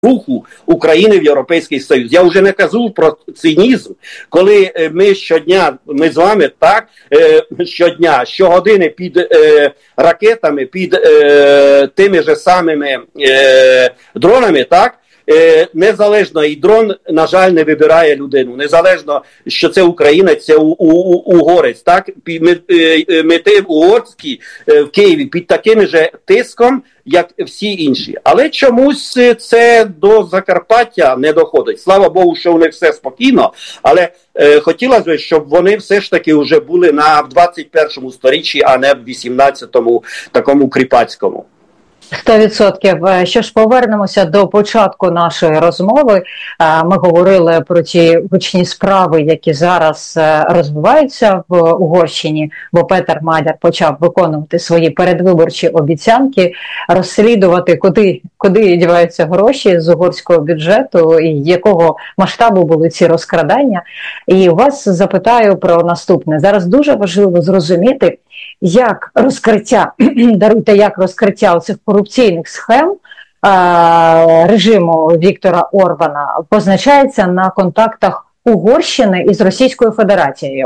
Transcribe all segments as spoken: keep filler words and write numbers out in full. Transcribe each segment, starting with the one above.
руху України в Європейський Союз. Я вже не кажу про цинізм, коли ми щодня, ми з вами так, щодня, щогодини під е, ракетами, під е, тими же самими е, дронами, так, е, незалежно, і дрон, на жаль, не вибирає людину, незалежно, що це українець, це у, у, у, угорець, так, мети угорські в Києві під таким же тиском, як всі інші. Але чомусь це до Закарпаття не доходить. Слава Богу, що у них все спокійно, але е, хотілося б, щоб вони все ж таки вже були на двадцять першому сторіччі, а не в вісімнадцятому такому кріпацькому. Сто відсотків. Що ж, повернемося до початку нашої розмови. Ми говорили про ті гучні справи, які зараз розвиваються в Угорщині, бо Петер Мадяр почав виконувати свої передвиборчі обіцянки, розслідувати, куди, куди діваються гроші з угорського бюджету і якого масштабу були ці розкрадання. І вас запитаю про наступне. Зараз дуже важливо зрозуміти, як розкриття, даруйте, як розкриття оцих корупційних схем а, режиму Віктора Орбана позначається на контактах Угорщини із Російською Федерацією?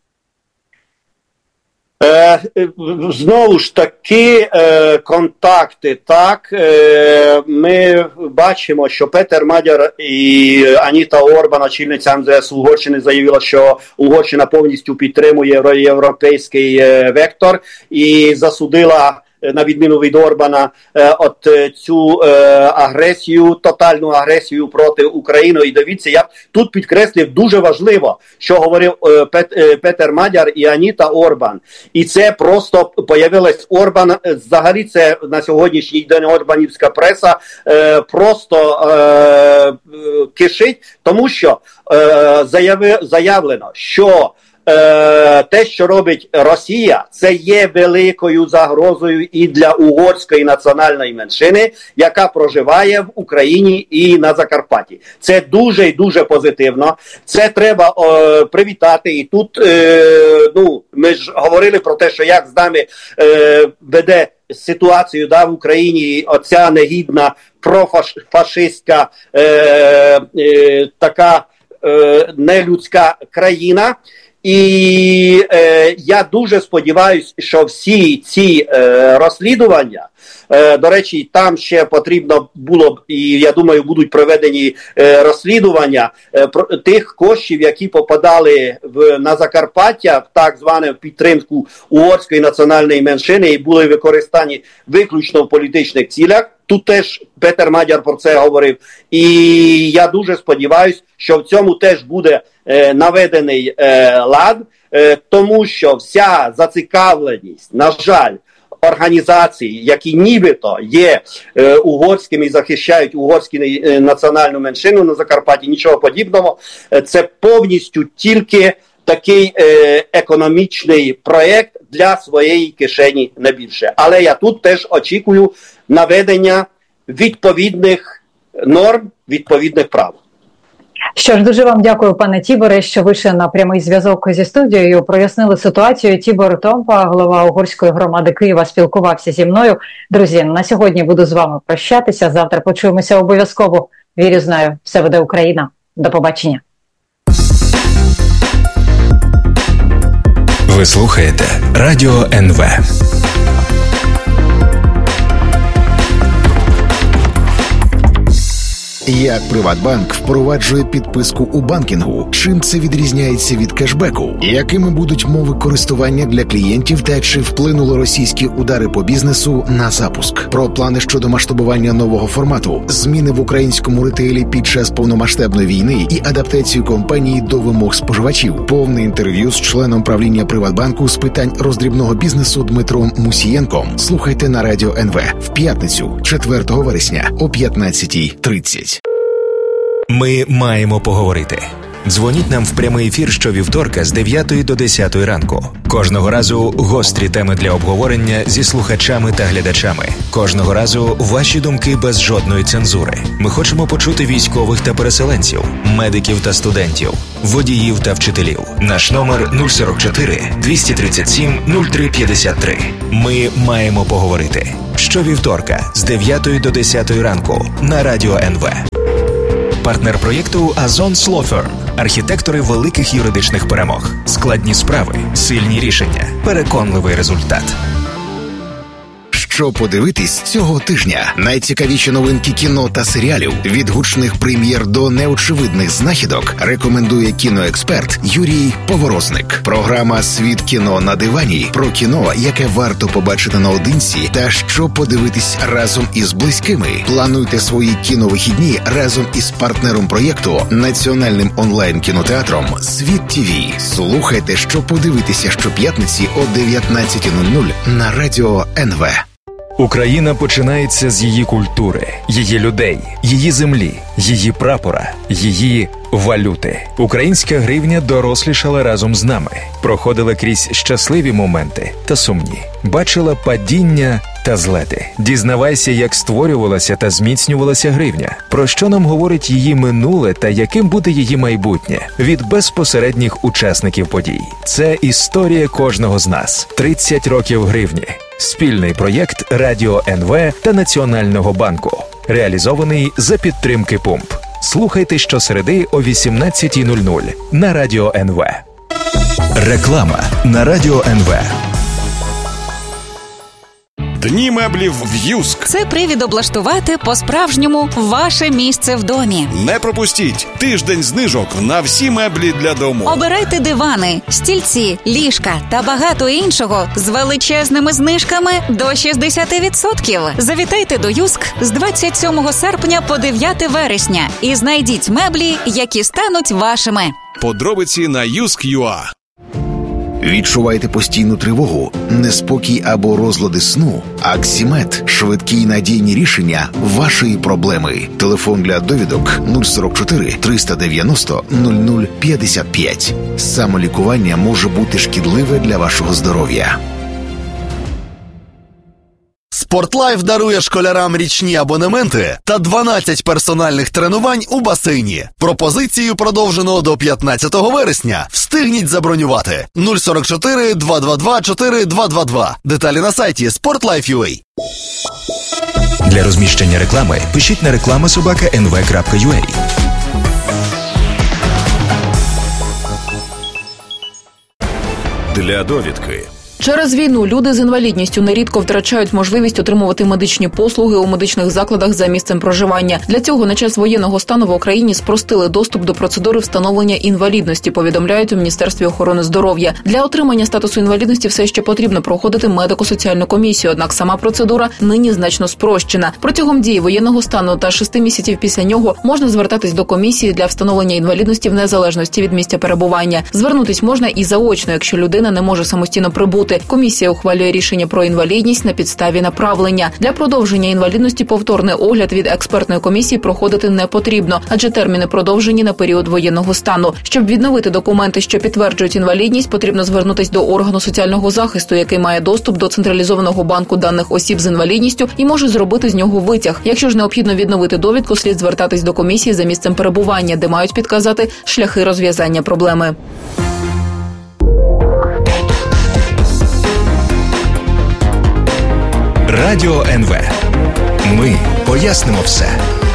Е, знову ж таки, е, контакти, так, е, ми бачимо, що Петер Мадяр і Аніта Орбан, очільниця ем зе ес Угорщини, заявила, що Угорщина повністю підтримує європейський е, вектор і засудила, на відміну від Орбана, от цю е, агресію, тотальну агресію проти України. І дивіться, я тут підкреслив дуже важливо, що говорив е, Пет, е, Петер Мадяр і Аніта Орбан. І це просто появилось Орбан, взагалі це на сьогоднішній день орбанівська преса е, просто е, кишить, тому що е, заяви, заявлено, що Е, те, що робить Росія, це є великою загрозою і для угорської національної меншини, яка проживає в Україні і на Закарпатті. Це дуже і дуже позитивно. Це треба е, привітати. І тут, е, ну, ми ж говорили про те, що як з нами е, веде ситуацію, да, в Україні оця негідна профашистська е, е, така е, нелюдська країна. І е, я дуже сподіваюся, що всі ці е, розслідування, е, до речі, там ще потрібно було б, і я думаю, будуть проведені е, розслідування е, про, тих коштів, які попадали в, на Закарпаття в так звану підтримку угорської національної меншини і були використані виключно в політичних цілях. Тут теж Петер Мадяр про це говорив. І я дуже сподіваюся, що в цьому теж буде е, наведений е, лад, е, тому що вся зацікавленість, на жаль, організацій, які нібито є е, угорськими і захищають угорську е, національну меншину на Закарпатті, нічого подібного, е, це повністю тільки такий е, економічний проєкт для своєї кишені, не більше. Але я тут теж очікую наведення відповідних норм, відповідних прав. Що ж, дуже вам дякую, пане Тіборе, що вийшли на прямий зв'язок зі студією, прояснили ситуацію. Тібор Томпа, голова угорської громади Києва, спілкувався зі мною. Друзі, на сьогодні буду з вами прощатися. Завтра почуємося обов'язково. Вірю, знаю, все буде Україна. До побачення. Ви слухаєте Радіо ен ве. Як Приватбанк впроваджує підписку у банкінгу? Чим це відрізняється від кешбеку? Якими будуть мови користування для клієнтів та чи вплинули російські удари по бізнесу на запуск? Про плани щодо масштабування нового формату, зміни в українському ретейлі під час повномасштабної війни і адаптацію компанії до вимог споживачів. Повне інтерв'ю з членом правління Приватбанку з питань роздрібного бізнесу Дмитром Мусієнком. Слухайте на Радіо ен ве в п'ятницю, четвертого вересня о п'ятнадцятій тридцять. Ми маємо поговорити. Дзвоніть нам в прямий ефір щовівторка з дев'ятої до десятої ранку. Кожного разу гострі теми для обговорення зі слухачами та глядачами. Кожного разу ваші думки без жодної цензури. Ми хочемо почути військових та переселенців, медиків та студентів, водіїв та вчителів. Наш номер нуль сорок чотири двісті тридцять сім нуль три п'ятдесят три. Ми маємо поговорити. Щовівторка з дев'ятої до десятої ранку на Радіо ен ве. Партнер проєкту Azon Law Firm. Архітектори великих юридичних перемог. Складні справи, сильні рішення, переконливий результат. Що подивитись цього тижня? Найцікавіші новинки кіно та серіалів, від гучних прем'єр до неочевидних знахідок, рекомендує кіноексперт Юрій Поворозник. Програма «Світ кіно на дивані» про кіно, яке варто побачити наодинці та що подивитись разом із близькими. Плануйте свої кіновихідні разом із партнером проєкту, національним онлайн-кінотеатром «Світ ТІВІ». Слухайте, що подивитися щоп'ятниці о дев'ятнадцята нуль нуль на Радіо ен ве. Україна починається з її культури, її людей, її землі, її прапора, її валюти. Українська гривня дорослішала разом з нами, проходила крізь щасливі моменти та сумні, бачила падіння та злети. Дізнавайся, як створювалася та зміцнювалася гривня, про що нам говорить її минуле та яким буде її майбутнє від безпосередніх учасників подій. Це історія кожного з нас. тридцять років гривні. Спільний проєкт Радіо ен ве та Національного банку. Реалізований за підтримки Пумп. Слухайте щосереди о вісімнадцята нуль нуль на Радіо ен ве. Реклама на Радіо ен ве. Дні меблів в Юск. Це привід облаштувати по-справжньому ваше місце в домі. Не пропустіть тиждень знижок на всі меблі для дому. Обирайте дивани, стільці, ліжка та багато іншого з величезними знижками до шістдесят відсотків. Завітайте до Юск з двадцять сьомого серпня по дев'яте вересня і знайдіть меблі, які стануть вашими. Подробиці на юск крапка ю а. Відчуваєте постійну тривогу, неспокій або розлади сну? Аксімед – швидкі й надійні рішення вашої проблеми. Телефон для довідок нуль сорок чотири триста дев'яносто нуль нуль п'ятдесят п'ять. Самолікування може бути шкідливе для вашого здоров'я. Спортлайф дарує школярам річні абонементи та дванадцять персональних тренувань у басейні. Пропозицію продовжено до п'ятнадцятого вересня. Встигніть забронювати. нуль сорок чотири два два два чотири два два два. Деталі на сайті спортлайф крапка ю а. Для розміщення реклами пишіть на реклама собака ен ве крапка ю а. Для довідки. Через війну люди з інвалідністю нерідко втрачають можливість отримувати медичні послуги у медичних закладах за місцем проживання. Для цього на час воєнного стану в Україні спростили доступ до процедури встановлення інвалідності, повідомляють у Міністерстві охорони здоров'я. Для отримання статусу інвалідності все ще потрібно проходити медико-соціальну комісію, однак сама процедура нині значно спрощена. Протягом дії воєнного стану та шести місяців після нього можна звертатись до комісії для встановлення інвалідності в незалежності від місця перебування. Звернутись можна і заочно, якщо людина не може самостійно прибути. Комісія ухвалює рішення про інвалідність на підставі направлення. Для продовження інвалідності повторний огляд від експертної комісії проходити не потрібно, адже терміни продовжені на період воєнного стану. Щоб відновити документи, що підтверджують інвалідність, потрібно звернутися до органу соціального захисту, який має доступ до централізованого банку даних осіб з інвалідністю і може зробити з нього витяг. Якщо ж необхідно відновити довідку, слід звертатись до комісії за місцем перебування, де мають підказати шляхи розв'язання проблеми. Радіо ен ве. Ми пояснимо все.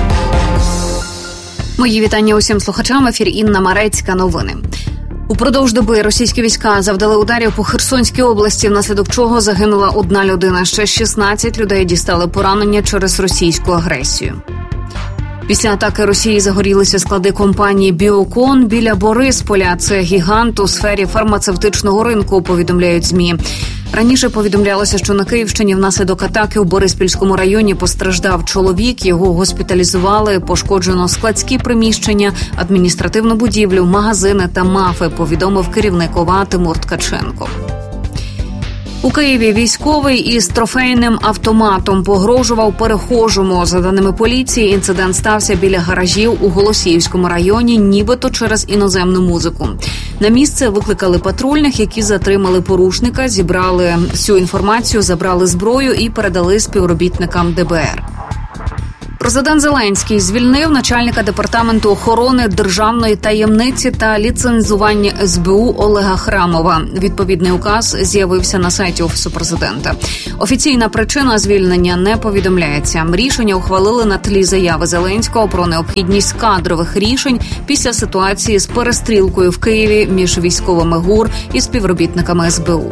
Мої вітання усім слухачам. В ефірі Інна Марецька. Новини. Упродовж доби російські війська завдали ударів по Херсонській області, внаслідок чого загинула одна людина. Ще шістнадцять людей дістали поранення через російську агресію. Після атаки Росії загорілися склади компанії «Біокон» біля Борисполя. Це гігант у сфері фармацевтичного ринку, повідомляють ЗМІ. Раніше повідомлялося, що на Київщині внаслідок атаки у Бориспільському районі постраждав чоловік. Його госпіталізували, пошкоджено складські приміщення, адміністративну будівлю, магазини та МАФи, повідомив керівник ОВА Тимур Ткаченко. У Києві військовий із трофейним автоматом погрожував перехожому. За даними поліції, інцидент стався біля гаражів у Голосіївському районі, нібито через іноземну музику. На місце викликали патрульних, які затримали порушника, зібрали всю інформацію, забрали зброю і передали співробітникам Де Бе Ер. Президент Зеленський звільнив начальника департаменту охорони державної таємниці та ліцензування Ес Бе У Олега Храмова. Відповідний указ з'явився на сайті Офісу президента. Офіційна причина звільнення не повідомляється. Рішення ухвалили на тлі заяви Зеленського про необхідність кадрових рішень після ситуації з перестрілкою в Києві між військовими ГУР і співробітниками Ес Бе У.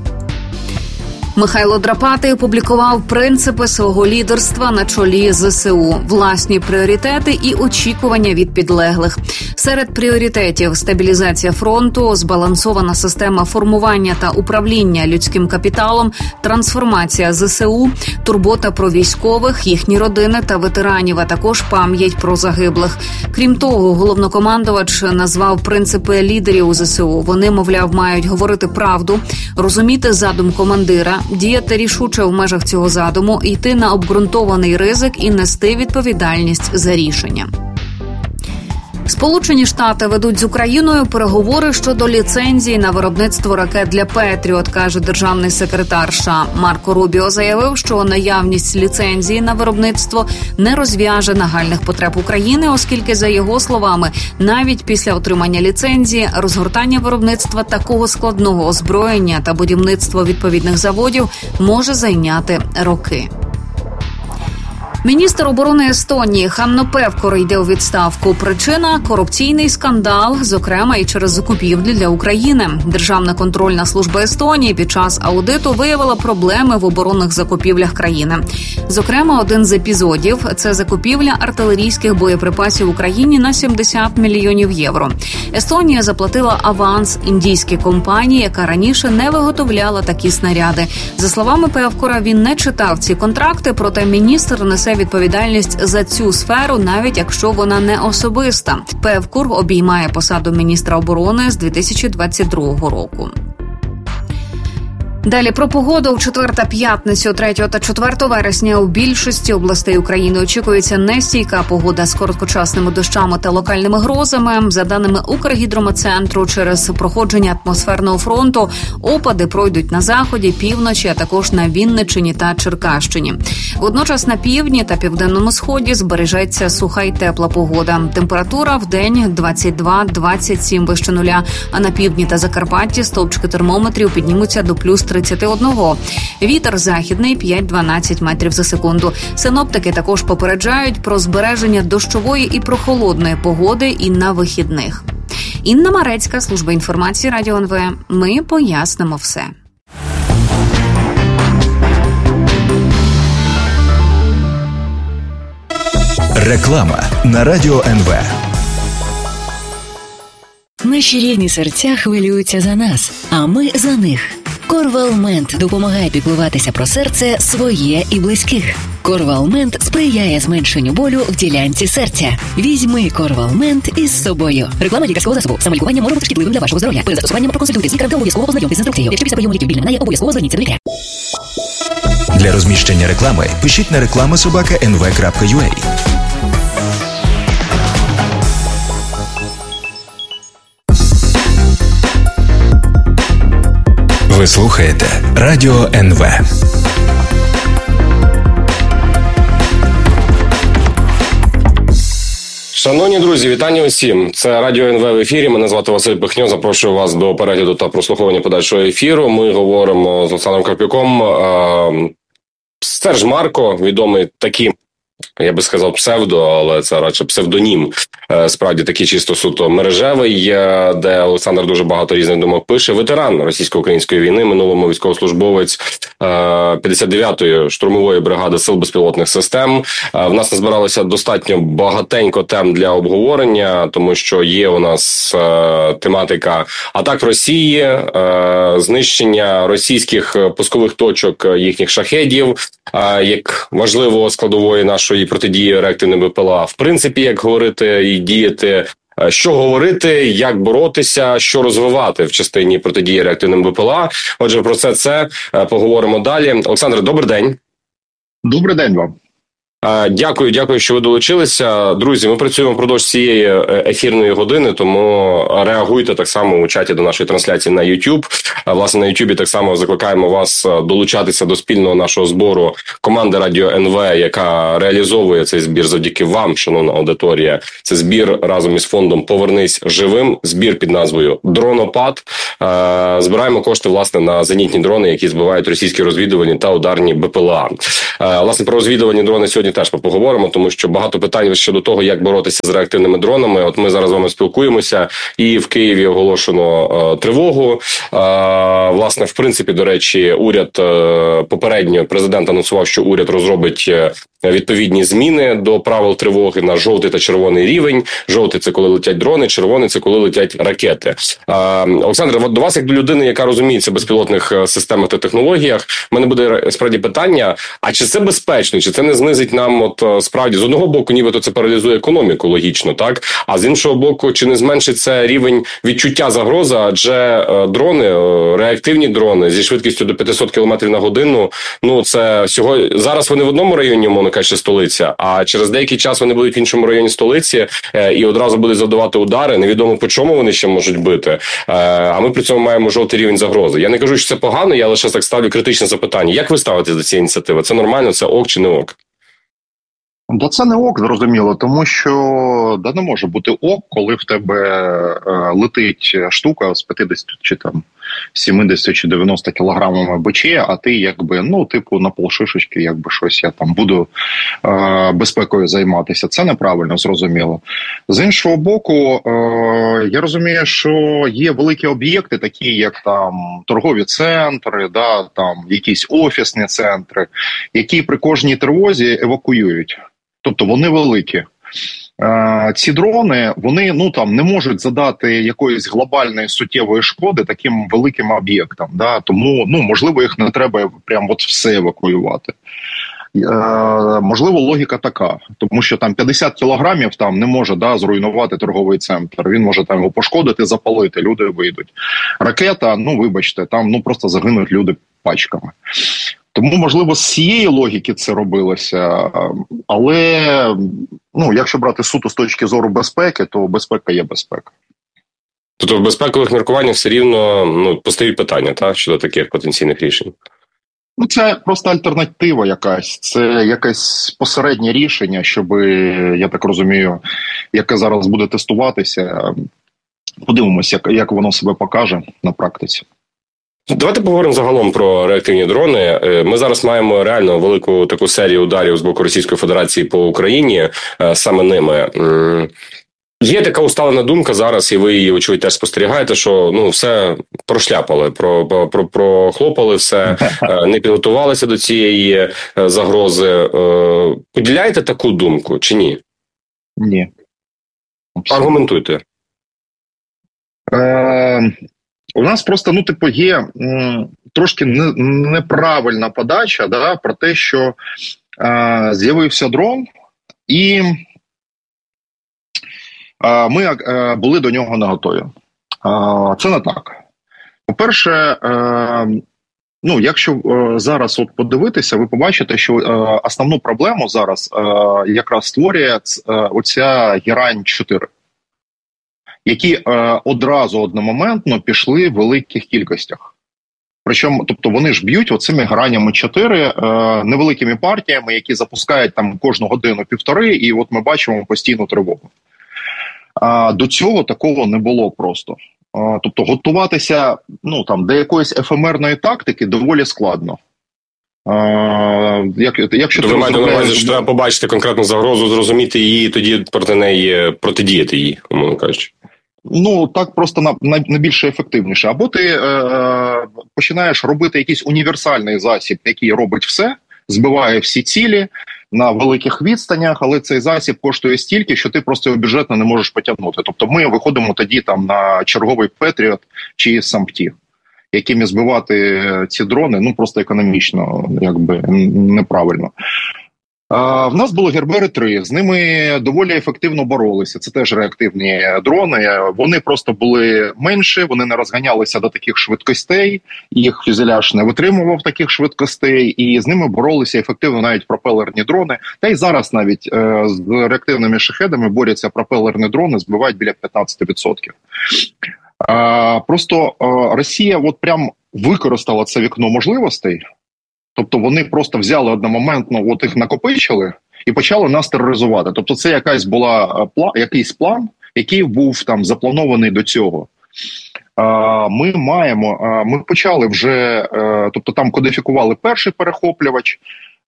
Михайло Драпатий опублікував принципи свого лідерства на чолі Зе Се У, власні пріоритети і очікування від підлеглих. Серед пріоритетів – стабілізація фронту, збалансована система формування та управління людським капіталом, трансформація Зе Се У, турбота про військових, їхні родини та ветеранів, а також пам'ять про загиблих. Крім того, головнокомандувач назвав принципи лідерів Зе Се У. Вони, мовляв, мають говорити правду, розуміти задум командира, діяти рішуче в межах цього задуму, йти на обґрунтований ризик і нести відповідальність за рішення. Сполучені Штати ведуть з Україною переговори щодо ліцензії на виробництво ракет для Петріот, каже державний секретар США. Марко Рубіо заявив, що наявність ліцензії на виробництво не розв'яже нагальних потреб України, оскільки, за його словами, навіть після отримання ліцензії розгортання виробництва такого складного озброєння та будівництво відповідних заводів може зайняти роки. Міністр оборони Естонії Ханно Певкур йде у відставку. Причина – корупційний скандал, зокрема і через закупівлі для України. Державна контрольна служба Естонії під час аудиту виявила проблеми в оборонних закупівлях країни. Зокрема, один з епізодів – це закупівля артилерійських боєприпасів Україні на сімдесят мільйонів євро. Естонія заплатила аванс індійській компанії, яка раніше не виготовляла такі снаряди. За словами Певкура, він не читав ці контракти, проте міністр несе відповідальність за цю сферу, навіть якщо вона не особиста. Певкур обіймає посаду міністра оборони з дві тисячі двадцять другого року. Далі про погоду. В четвер та п'ятницю, третього та четвертого вересня у більшості областей України очікується нестійка погода з короткочасними дощами та локальними грозами. За даними Укргідрометцентру, через проходження атмосферного фронту опади пройдуть на заході, півночі, а також на Вінниччині та Черкащині. Водночас на півдні та південному сході збережеться суха й тепла погода. Температура в день двадцять два - двадцять сім вище нуля, а на півдні та Закарпатті стовпчики термометрів піднімуться до плюс тридцять один. Вітер західний п'ять - дванадцять метрів за секунду. Синоптики також попереджають про збереження дощової і прохолодної погоди і на вихідних. Інна Марецька, служба інформації Радіо ен ве. Ми пояснимо все. Реклама на Радіо ен ве. Наші рідні серця хвилюються за нас, а ми за них. Корвалмент допомагає піклуватися про серце своє і близьких. Корвалмент сприяє зменшенню болю в ділянці серця. Візьми Корвалмент із собою. Реклама лікарського засобу. Самолікування може бути шкідливим для вашого здоров'я. Перед застосуванням проконсультуйтесь з лікарем та обов'язково ознайомтесь з інструкцією. Якщо після прийому ліків біль не минає, обов'язково зверніться до лікаря. Для розміщення реклами пишіть на реклама собака ен ве крапка ю а. Ви слухаєте Радіо ен ве. Шановні друзі, вітання усім. Це Радіо ен ве в ефірі. Мене звати Василь Пихньо. Запрошую вас до перегляду та прослуховування подальшого ефіру. Ми говоримо з Олександром Карпюком. Серж Марко, відомий таким, я би сказав, псевдо, але це радше псевдонім. Справді такий чисто суто мережевий, де Олександр дуже багато різних думок пише. Ветеран російсько-української війни, минулому військовослужбовець п'ятдесят дев'ятої штурмової бригади Сил безпілотних систем. В нас назбиралося достатньо багатенько тем для обговорення, тому що є у нас тематика атак Росії, знищення російських пускових точок їхніх шахедів, як важливого складової нашої протидії реактивним БПЛА. В принципі, як говорити і діяти Що говорити, як боротися, що розвивати в частині протидії реактивним БПЛА. Отже, про це це поговоримо далі. Олександр, добрий день. Добрий день вам. Дякую, дякую, що ви долучилися. Друзі, ми працюємо впродовж цієї ефірної години, тому реагуйте так само у чаті до нашої трансляції на YouTube. Власне, на YouTube так само закликаємо вас долучатися до спільного нашого збору команди Радіо ен ве, яка реалізовує цей збір завдяки вам, шановна аудиторія. Це збір разом із фондом «Повернись живим», збір під назвою «Дронопад». Збираємо кошти, власне, на зенітні дрони, які збивають російські розвідувальні та ударні БПЛА. Власне, про розвідувальні дрони сьогодні теж поговоримо, тому що багато питань щодо того, як боротися з реактивними дронами. От ми зараз з вами спілкуємося, і в Києві оголошено е, тривогу. Е, власне, в принципі, до речі, уряд е, попередньо, президент анонсував, що уряд розробить відповідні зміни до правил тривоги на жовтий та червоний рівень. Жовтий – це коли летять дрони, червоний – це коли летять ракети. Е, Олександр, от до вас, як до людини, яка розуміється в безпілотних системах та технологіях, в мене буде справді питання, а чи це безпечно, чи це не знизить нам, от справді, з одного боку, нібито це паралізує економіку, логічно, так? А з іншого боку, чи не зменшить це рівень відчуття загрози, адже е, дрони, е, реактивні дрони зі швидкістю до п'ятсот кілометрів на годину, ну це всього, зараз вони в одному районі, умовно кажучи, столиця, а через деякий час вони будуть в іншому районі столиці е, і одразу будуть завдавати удари, невідомо по чому вони ще можуть бити, е, а ми при цьому маємо жовтий рівень загрози. Я не кажу, що це погано, я лише так ставлю критичне запитання. Як ви ставитесь до цієї ініціативи? Це нормально, це ок чи не ок? Да це не ок, зрозуміло, тому що да не може бути ок, коли в тебе е, летить штука з п'ятдесят чи там сімдесят чи дев'яносто кілограмами БЧ, а ти якби, ну, типу, на полшишечки, якби щось я там буду е, безпекою займатися. Це неправильно, зрозуміло. З іншого боку, е, я розумію, що є великі об'єкти, такі як там торгові центри, да, там якісь офісні центри, які при кожній тривозі евакуюють. Тобто вони великі. Е, ці дрони, вони, ну, там, не можуть задати якоїсь глобальної суттєвої шкоди таким великим об'єктам. Да? Тому, ну, можливо, їх не треба прям от все евакуювати. Е, можливо, логіка така. Тому що там п'ятдесят кілограмів там не може, да, зруйнувати торговий центр. Він може там його пошкодити, запалити, люди вийдуть. Ракета, ну, вибачте, там ну просто загинуть люди пачками. Тому, можливо, з цієї логіки це робилося, але, ну, якщо брати суто з точки зору безпеки, то безпека є безпека. Тобто в безпекових міркуваннях все рівно, ну, постають питання, так, щодо таких потенційних рішень? Ну, це просто альтернатива якась, це якесь посереднє рішення, щоб, я так розумію, яке зараз буде тестуватися. Подивимося, як, як воно себе покаже на практиці. Давайте поговоримо загалом про реактивні дрони. Ми зараз маємо реально велику таку серію ударів з боку Російської Федерації по Україні саме ними. Є така усталена думка зараз, і ви її, очевидь, теж спостерігаєте, що ну все прошляпали, про, про, прохлопали все, не підготувалися до цієї загрози. Поділяєте таку думку чи ні? Ні. Аргументуйте. Е- У нас просто, ну, типу, є м, трошки не, неправильна подача, да, про те, що е, з'явився дрон, і е, ми е, були до нього не готові. Е, це не так. По-перше, е, ну, якщо е, зараз от подивитися, ви побачите, що е, основну проблему зараз е, якраз створює е, оця Герань чотири. Які е, одразу одномоментно пішли в великих кількостях. Причому, тобто вони ж б'ють оцими гранями чотири е, невеликими партіями, які запускають там кожну годину-півтори, і от ми бачимо постійну тривогу. А до цього такого не було просто. А, тобто готуватися, ну, там, до якоїсь ефемерної тактики доволі складно. А, як, якщо то ви маєте на увазі, що треба побачити конкретну загрозу, зрозуміти її, тоді проти неї протидіяти її, умовно кажучи. Ну, так просто на, на, на більше ефективніше. Або ти е, починаєш робити якийсь універсальний засіб, який робить все, збиває всі цілі на великих відстанях, але цей засіб коштує стільки, що ти просто його бюджетно не можеш потягнути. Тобто ми виходимо тоді там на черговий Петріот чи сампті, якими збивати ці дрони, ну, просто економічно, якби, неправильно. В нас було Гербери три, з ними доволі ефективно боролися. Це теж реактивні дрони. Вони просто були менші, вони не розганялися до таких швидкостей, їх фюзеляж не витримував таких швидкостей, і з ними боролися ефективно навіть пропелерні дрони. Та й зараз навіть е, з реактивними шахедами борються пропелерні дрони, збивають біля п'ятнадцять відсотків. Е, просто е, Росія от прям використала це вікно можливостей. Тобто вони просто взяли одномоментно, от їх накопичили і почали нас тероризувати. Тобто це якась була якийсь план, який був там запланований до цього. Ми маємо, ми почали вже, тобто там кодифікували перший перехоплювач,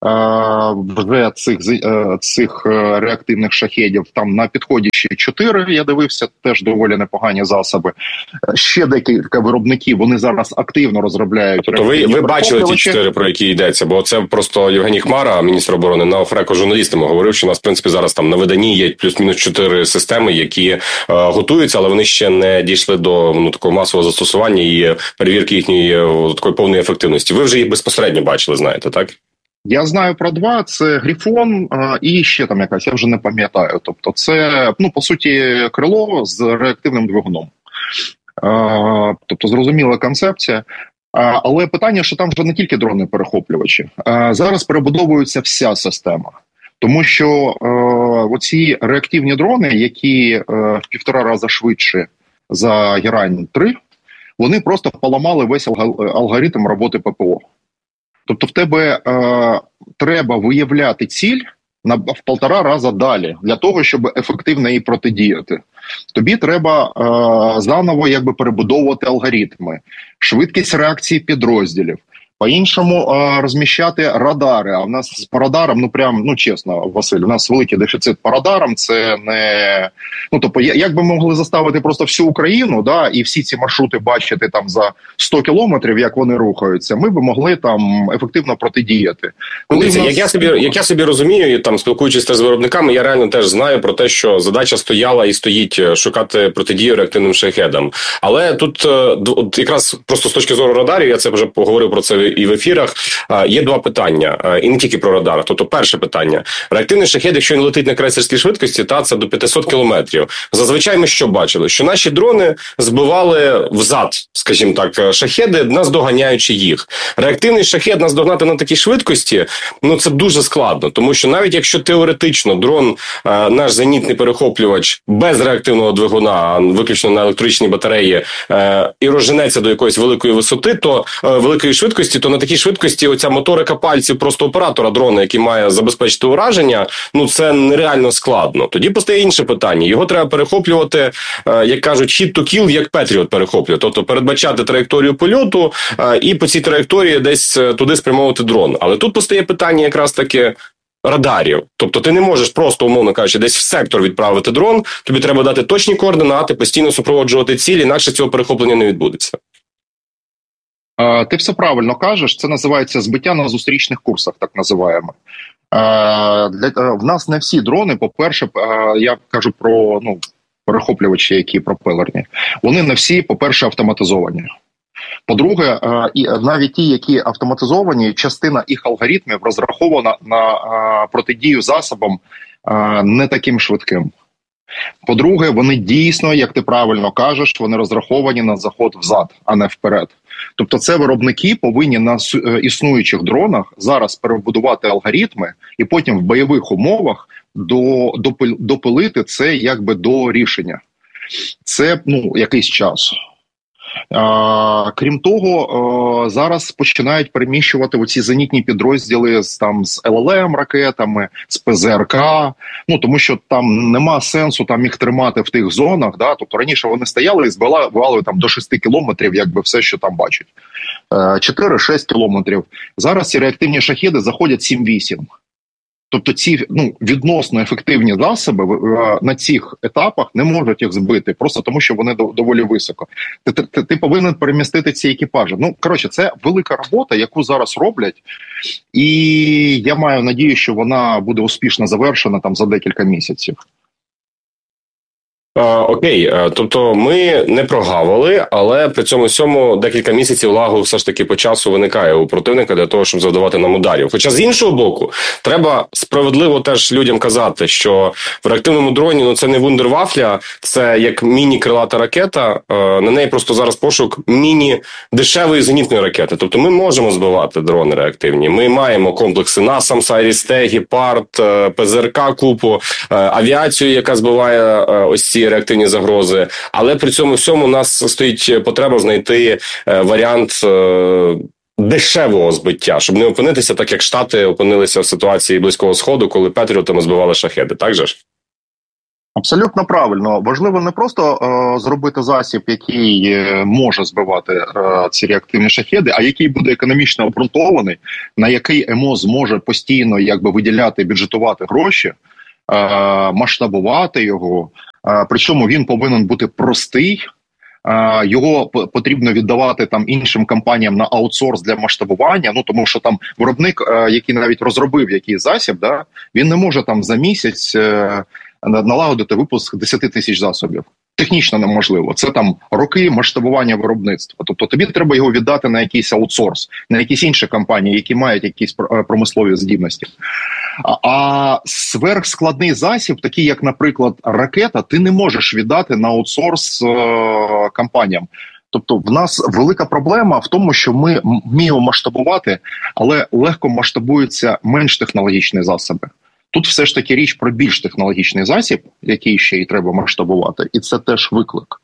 вже цих, цих реактивних шахедів, там на підході ще чотири, я дивився, теж доволі непогані засоби. Ще декілька виробників, вони зараз активно розробляють. Тобто ви, ви бачили ті чотири, про які йдеться, бо це просто Євгеній Хмара, міністр оборони, на офреко журналістам говорив, що у нас, в принципі, зараз там на виданні є плюс-мінус чотири системи, які е, готуються, але вони ще не дійшли до ну, такого масового застосування і перевірки їхньої о, такої повної ефективності. Ви вже їх безпосередньо бачили, знаєте, так? Я знаю про два, це Грифон а, і ще там якась, я вже не пам'ятаю. Тобто це, ну, по суті, крило з реактивним двигуном. А, тобто зрозуміла концепція. А, але питання, що там вже не тільки дрони-перехоплювачі. А, зараз перебудовується вся система. Тому що е, оці реактивні дрони, які е, в півтора рази швидше за Герань три, вони просто поламали весь алгоритм роботи ППО. Тобто в тебе е, треба виявляти ціль на в полтора рази далі, для того, щоб ефективно їй протидіяти. Тобі треба е, заново якби перебудовувати алгоритми, швидкість реакції підрозділів, по-іншому е, розміщати радари. А в нас по радарам, ну прям, ну чесно, Василь, у нас великий дефіцит по радарам, це не... Ну, тобто, як би могли заставити просто всю Україну, да, і всі ці маршрути бачити там за сто кілометрів, як вони рухаються, ми би могли там ефективно протидіяти. Ну, нас... як, я собі, як я собі розумію, там, спілкуючись з виробниками, я реально теж знаю про те, що задача стояла і стоїть шукати протидію реактивним шахедам. Але тут от якраз просто з точки зору радарів, я це вже поговорив про це і в ефірах, є два питання, і не тільки про радар. Тобто, перше питання. Реактивний шахед, якщо він летить на крейсерській швидкості, та це до п'ятсот кілометрів. Зазвичай ми що бачили? Що наші дрони збивали взад, скажімо так, шахеди, наздоганяючи їх. Реактивний шахед наздогнати на такій швидкості, ну це дуже складно. Тому що навіть якщо теоретично дрон, наш зенітний перехоплювач без реактивного двигуна, а виключно на електричній батареї, і розженеться до якоїсь великої висоти, то великої швидкості, то на такій швидкості оця моторика пальців просто оператора дрона, який має забезпечити ураження, ну це нереально складно. Тоді постає інше питання. Його треба перехоплювати, як кажуть, hit to kill, як Patriot перехоплює. Тобто передбачати траєкторію польоту і по цій траєкторії десь туди спрямовувати дрон. Але тут постає питання якраз таки радарів. Тобто ти не можеш просто, умовно кажучи, десь в сектор відправити дрон, тобі треба дати точні координати, постійно супроводжувати цілі, інакше цього перехоплення не відбудеться. Ти все правильно кажеш, це називається збиття на зустрічних курсах, так називаємо. Для, в нас не всі дрони, по-перше, я кажу про ну, перехоплювачі, які пропелерні, вони не всі, по-перше, автоматизовані. По-друге, навіть ті, які автоматизовані, частина їх алгоритмів розрахована на протидію засобам не таким швидким. По-друге, вони дійсно, як ти правильно кажеш, вони розраховані на заход взад, а не вперед. Тобто це виробники повинні на існуючих дронах зараз перебудувати алгоритми і потім в бойових умовах до, допилити це якби до рішення. Це ну, якийсь час. А, крім того, а, зараз починають переміщувати оці зенітні підрозділи з, там, з ел ел ем ракетами, з пе зе ер ка, ну, тому що там нема сенсу там, їх тримати в тих зонах. Да? Тобто раніше вони стояли і збивали там, до шести кілометрів, якби все, що там бачать. чотири-шість кілометрів. Зараз ці реактивні шахеди заходять сім-вісім. Тобто ці ну, відносно ефективні засоби на цих етапах не можуть їх збити, просто тому що вони доволі високо. Ти, ти, ти повинен перемістити ці екіпажі. Ну, коротше, це велика робота, яку зараз роблять, і я маю надію, що вона буде успішно завершена там за декілька місяців. Окей, тобто ми не прогавили, але при цьому всьому декілька місяців лагу все ж таки по часу виникає у противника для того, щоб завдавати нам ударів. Хоча з іншого боку, треба справедливо теж людям казати, що в реактивному дроні, ну це не вундервафля, це як міні-крилата ракета, на неї просто зараз пошук міні-дешевої зенітної ракети. Тобто ми можемо збивати дрони реактивні, ми маємо комплекси насамс, Айріс-Т, Гепард, ПЗРК купу, авіацію, яка збиває ось ці реактивні загрози, але при цьому всьому у нас стоїть потреба знайти варіант дешевого збиття, щоб не опинитися так, як Штати опинилися в ситуації Близького Сходу, коли патріотами збивали шахеди, так же ж? Абсолютно правильно. Важливо не просто е, зробити засіб, який е, може збивати е, ці реактивні шахеди, а який буде економічно обґрунтований, на який ЕМО зможе постійно якби виділяти, бюджетувати гроші, е, масштабувати його. Е, причому він повинен бути простий. Uh, його потрібно віддавати там іншим компаніям на аутсорс для масштабування, ну тому що там виробник, uh, який навіть розробив якийсь засіб, да, він не може там за місяць uh, налагодити випуск десять тисяч засобів. Технічно неможливо. Це там роки масштабування виробництва. Тобто тобі треба його віддати на якийсь аутсорс, на якісь інші компанії, які мають якісь промислові здібності. А сверхскладний засіб, такий як, наприклад, ракета, ти не можеш віддати на аутсорс е- компаніям. Тобто в нас велика проблема в тому, що ми вміємо масштабувати, але легко масштабуються менш технологічні засоби. Тут все ж таки річ про більш технологічний засіб, який ще й треба масштабувати, і це теж виклик.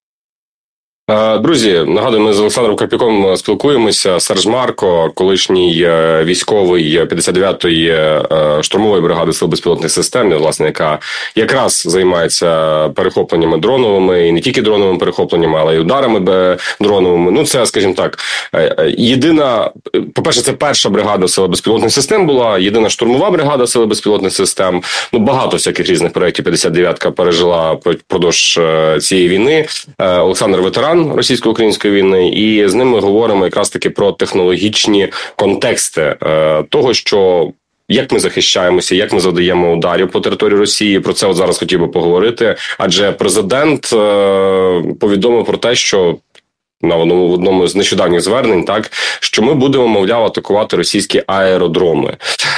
Друзі, нагадую, ми з Олександром Карпюком спілкуємося. Серж Марко, колишній військовий п'ятдесят дев'ятої штурмової бригади Сил безпілотних систем, власне, яка якраз займається перехопленнями дроновими, і не тільки дроновими перехопленнями, але й ударами дроновими. Ну, це, скажімо так, єдина, по-перше, це перша бригада Сил безпілотних систем була, єдина штурмова бригада Сил безпілотних систем. Ну, багато всяких різних проєктів п'ятдесят дев'ятка пережила впродовж цієї війни. Олександр ветеран російсько-української війни, і з ним ми говоримо якраз таки про технологічні контексти е, того, що як ми захищаємося, як ми завдаємо ударів по території Росії. Про це от зараз хотів би поговорити, адже президент е, повідомив про те, що на одному, в одному з нещодавніх звернень, так, що ми будемо, мовляв, атакувати російські аеродроми.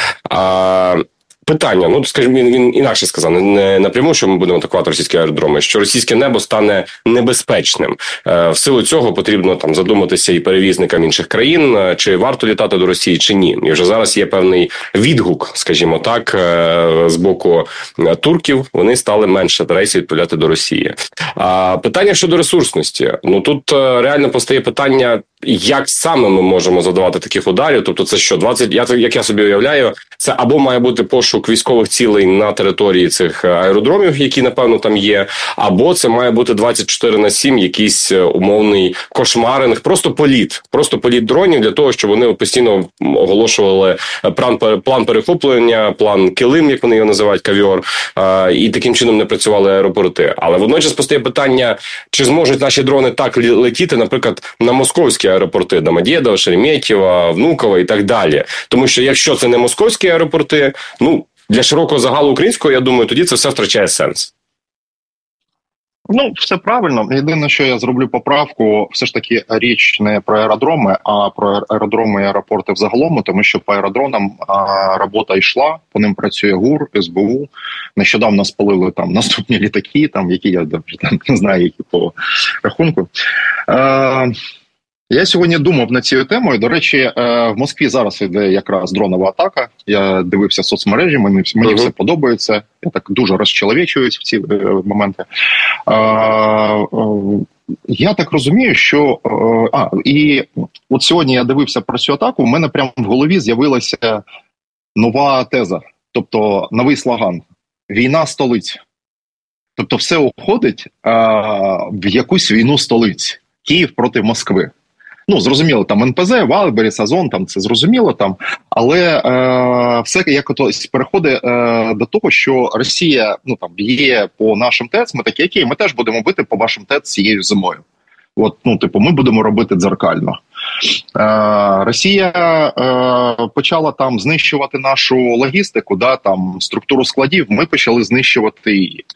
А питання, ну, скажімо, він, він інакше сказав, не напряму, що ми будемо атакувати російські аеродроми, що російське небо стане небезпечним. Е, в силу цього потрібно там задуматися і перевізникам інших країн, чи варто літати до Росії, чи ні. І вже зараз є певний відгук, скажімо так, е, з боку турків, вони стали менше рейсів відправляти до Росії. А питання щодо ресурсності. Ну, тут е, реально постає питання, як саме ми можемо задавати таких ударів, тобто це що, двадцять, я, як я собі уявляю, це або має бути пошук військових цілей на території цих аеродромів, які, напевно, там є, або це має бути двадцять чотири на сім якийсь умовний кошмаринг, просто політ, просто політ дронів для того, щоб вони постійно оголошували план, план перехоплення, план килим, як вони його називають, кавьор, і таким чином не працювали аеропорти. Але водночас постає питання, чи зможуть наші дрони так летіти, наприклад, на московські аеропорти Домодєдова, Шереметьєва, Внуково і так далі. Тому що якщо це не московські аеропорти, ну, для широкого загалу українського, я думаю, тоді це все втрачає сенс. Ну, все правильно. Єдине, що я зроблю поправку, все ж таки річ не про аеродроми, а про аеродроми і аеропорти взагалом, тому що по аеродромам а, робота йшла, по ним працює ГУР, ес бе у. Нещодавно спалили там наступні літаки, там, які я там, не знаю, які по рахунку. А, Я сьогодні думав над цією темою. До речі, в Москві зараз іде якраз дронова атака. Я дивився соцмережі, мені, мені uh-huh. все подобається. Я так дуже розчеловічуюсь в ці моменти. Я так розумію, що... А, і от сьогодні я дивився про цю атаку, у мене прямо в голові з'явилася нова теза, тобто новий слоган «Війна столиць». Тобто все уходить в якусь війну столиць. Київ проти Москви. Ну, зрозуміло, там ен пе зет, Валбері, Сазон, там це зрозуміло, там, але е, все якось переходить е, до того, що Росія, ну, там, б'є по нашим ТЕЦ, ми такі, окей, ми теж будемо бити по вашим ТЕЦ цією зимою. От, ну, типу, ми будемо робити дзеркально. Е, Росія е, почала там знищувати нашу логістику, да, там, структуру складів, ми почали знищувати її.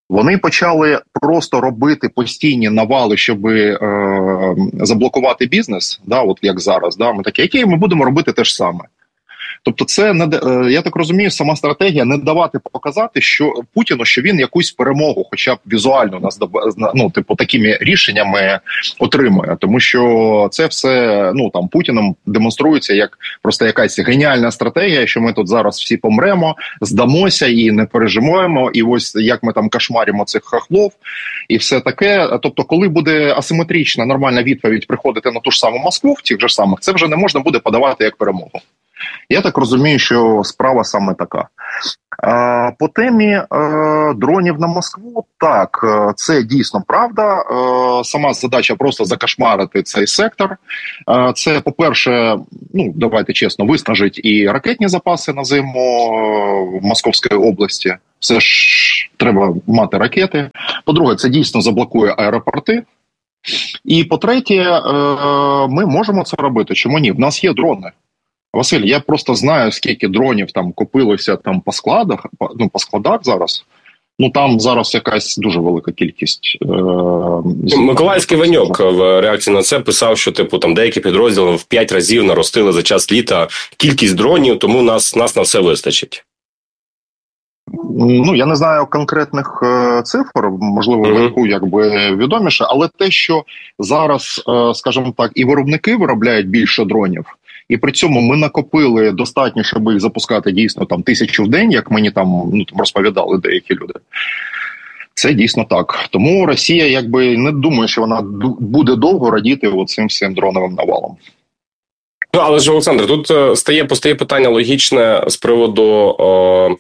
Вони почали просто робити постійні навали, щоб е, заблокувати бізнес, да, от як зараз. Да, ми такі, які ми будемо робити те ж саме. Тобто це, не, я так розумію, сама стратегія не давати показати, що Путіну, що він якусь перемогу, хоча б візуально, нас, ну, типу, такими рішеннями отримує. Тому що це все, ну, там, Путіном демонструється як просто якась геніальна стратегія, що ми тут зараз всі помремо, здамося і не переживемо, і ось як ми там кошмаримо цих хахлов і все таке. Тобто, коли буде асиметрична, нормальна відповідь приходити на ту ж саму Москву, в тих же самих, це вже не можна буде подавати як перемогу. Я так розумію, що справа саме така. Е, по темі е, дронів на Москву, так, це дійсно правда. Е, сама задача просто закошмарити цей сектор. Е, це, по-перше, ну, давайте чесно, виснажить і ракетні запаси на зиму в Московській області. Все ж треба мати ракети. По-друге, це дійсно заблокує аеропорти. І, по-третє, е, ми можемо це робити. Чому ні? В нас є дрони. Василь, я просто знаю, скільки дронів там купилося там по складах, по, ну, по складах зараз. Ну, там зараз якась дуже велика кількість. Е- Миколаївський Ваньок в реакції на це писав, що типу там деякі підрозділи в п'ять разів наростили за час літа кількість дронів, тому нас, нас на все вистачить. Ну, я не знаю конкретних е- цифр, можливо, mm-hmm. Ваньку якби відоміше, але те, що зараз, е- скажімо так, і виробники виробляють більше дронів, і при цьому ми накопили достатньо, щоб їх запускати дійсно там тисячу в день, як мені там, ну, там розповідали деякі люди. Це дійсно так. Тому Росія якби не думає, що вона буде довго радіти оцим всім дроновим навалом. Ну, але ж, Олександр, тут стає, постає питання логічне з приводу о,